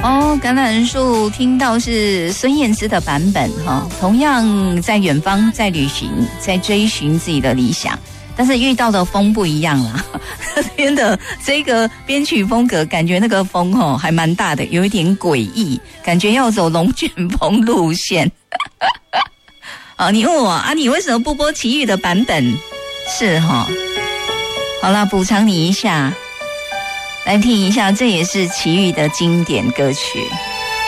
哦，橄榄树听到是孙燕姿的版本哈，同样在远方，在旅行，在追寻自己的理想，但是遇到的风不一样啦。这边的这个编曲风格，感觉那个风还蛮大的，有一点诡异，感觉要走龙卷风路线。你问我啊，你为什么不播齐豫的版本？是哈，好啦，补偿你一下。来听一下，这也是齐豫的经典歌曲。